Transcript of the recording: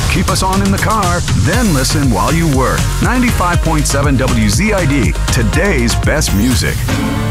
Keep us on in the car, then listen while you work. 95.7 WZID, today's best music.